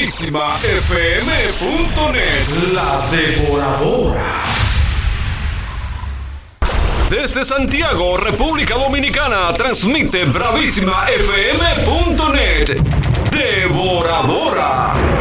BravísimaFM.net. La Devoradora. Desde Santiago, República Dominicana, transmite BravísimaFM.net. Devoradora.